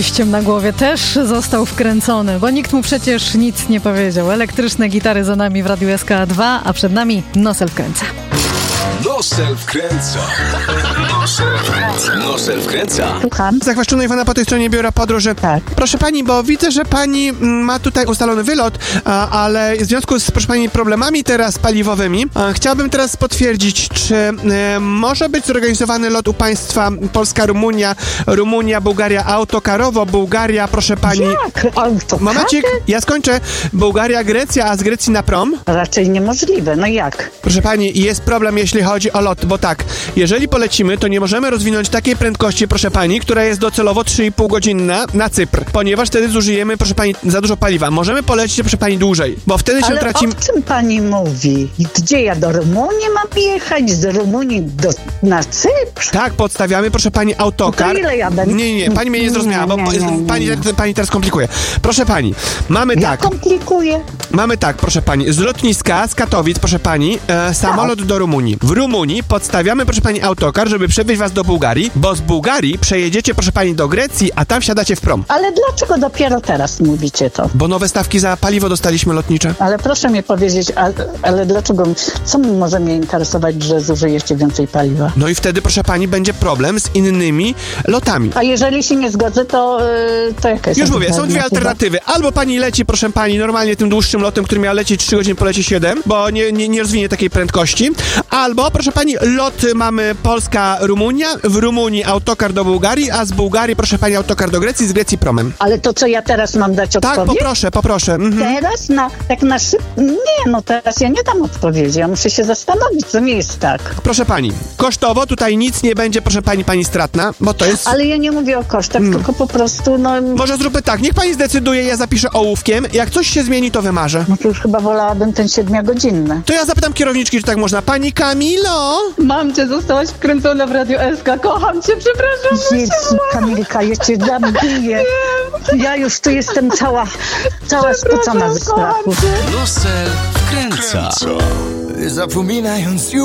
Liściem na głowie też został wkręcony, bo nikt mu przecież nic nie powiedział. Elektryczne gitary za nami w Radiu SK2, a przed nami Nosel wkręca. Nosel wkręca. Nosel wkręca. Słucham. Zachwaszczona Iwona po tej stronie biura podróży. Tak. Proszę pani, bo widzę, że pani ma tutaj ustalony wylot, ale w związku z, proszę pani, problemami teraz paliwowymi, chciałbym teraz potwierdzić, czy może być zorganizowany lot u państwa Polska-Rumunia, Rumunia-Bułgaria autokarowo, Bułgaria, proszę pani... Jak? Autokary? Momencik, ja skończę. Bułgaria-Grecja, a z Grecji na prom? Raczej niemożliwe, no jak? Proszę pani, jest problem, jeśli chodzi o lot, bo tak, jeżeli polecimy, to nie możemy rozwinąć takiej prędkości, proszę pani, która jest docelowo 3,5 godzinna na Cypr, ponieważ wtedy zużyjemy, proszę pani, za dużo paliwa. Możemy polecieć, proszę pani, dłużej, bo wtedy się Ale tracimy... o czym pani mówi? Gdzie ja do Rumunii mam jechać? Z Rumunii na Cypr? Tak, podstawiamy, proszę pani, autokar. No to ile ja będę? Nie, pani mnie nie zrozumiała, bo Nie. pani teraz komplikuje. Proszę pani, mamy Ja tak, komplikuję. mamy tak, proszę pani, z lotniska, z Katowic, proszę pani, samolot do Rumunii. W Rumunii podstawiamy, proszę pani, autokar, żeby przewieźć was do Bułgarii, bo z Bułgarii przejedziecie, proszę pani, do Grecji, a tam wsiadacie w prom. Ale dlaczego dopiero teraz mówicie to? Bo nowe stawki za paliwo dostaliśmy lotnicze. Ale proszę mi powiedzieć, ale dlaczego? Co może mnie interesować, że zużyjecie więcej paliwa? No i wtedy, proszę pani, będzie problem z innymi lotami. A jeżeli się nie zgodzę, to jaka jest Już mówię, są dwie alternatywa? alternatywy. Albo pani leci, proszę pani, normalnie tym dłuższym lotem, który miał lecieć 3 godziny, poleci 7, bo nie rozwinie takiej prędkości. Albo, proszę pani, lot mamy Polska-Rumunia, w Rumunii autokar do Bułgarii, a z Bułgarii, proszę pani, autokar do Grecji, z Grecji promem. Ale to co ja teraz mam dać Tak, odpowiedź? poproszę. Mhm. Teraz tak na szybko? Nie, no teraz ja nie dam odpowiedzi. Ja muszę się zastanowić, co nie jest tak. Proszę pani, kosztowo tutaj nic nie będzie, proszę pani stratna, bo to jest... Ale ja nie mówię o kosztach, tylko po prostu, Może zróbmy tak, niech pani zdecyduje, ja zapiszę ołówkiem, jak coś się zmieni, to wymarzę. no to już chyba wolałabym ten 7-godzinny. To ja zapytam kierowniczki, czy tak można. Pani Kamilo! Mam cię, zostałaś wkręcona w Radio SK. Kocham cię, przepraszam. Jezu, Kamilka, ja cię zabiję. Ja już tu jestem cała spocona ze strachu. Nosel wkręca. Zapominając już